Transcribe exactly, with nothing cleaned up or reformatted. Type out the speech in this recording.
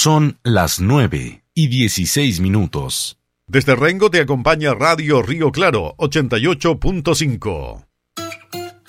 Son las nueve y dieciséis minutos. Desde Rengo te acompaña Radio Río Claro ochenta y ocho punto cinco.